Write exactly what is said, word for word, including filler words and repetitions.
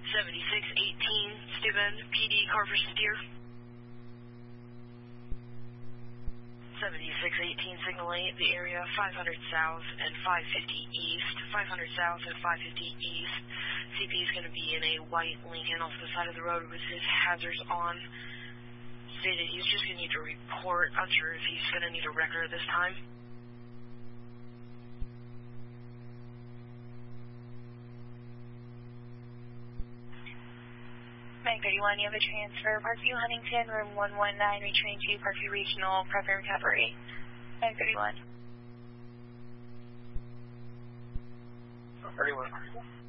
seventy-six eighteen, Steuben, P D, car for steer. seventy-six eighteen, signal eight, the area five hundred south and five fifty east, five hundred south and five fifty east. C P is going to be in a white Lincoln off the side of the road with his hazards on. Stated he's just going to need to report. Unsure if he's going to need a record this time. nine thirty-one, you have a transfer, Parkview Huntington, room one one nine, returning to Parkview Regional, prep and recovery. nine thirty-one. thirty-one.